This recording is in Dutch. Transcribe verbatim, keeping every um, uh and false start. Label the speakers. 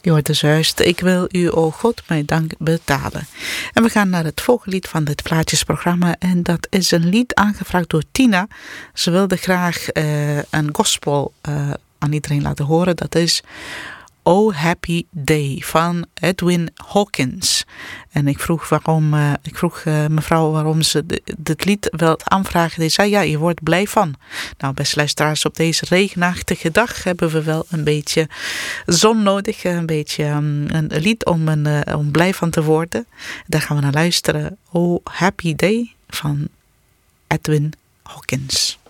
Speaker 1: Je hoort dus juist, ik wil u, o God, mijn dank betalen. En we gaan naar het volgende lied van dit plaatjesprogramma. En dat is een lied aangevraagd door Tina. Ze wilde graag uh, een gospel uh, aan iedereen laten horen. Dat is Oh Happy Day van Edwin Hawkins. En ik vroeg, waarom, uh, ik vroeg uh, mevrouw waarom ze de, dit lied wil aanvragen. Die zei, ja, je wordt blij van. Nou, beste luisteraars, op deze regenachtige dag hebben we wel een beetje zon nodig. Een beetje um, een lied om, een, uh, om blij van te worden. Daar gaan we naar luisteren. Oh Happy Day van Edwin Hawkins.